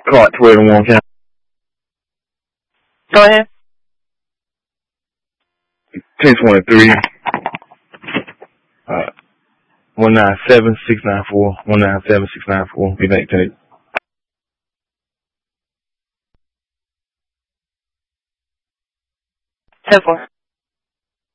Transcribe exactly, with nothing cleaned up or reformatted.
Call it twelve and one count. Go ahead. ten twenty-three. Uh, one nine seven six nine four. one nine seven six nine four. Be back today. ten four.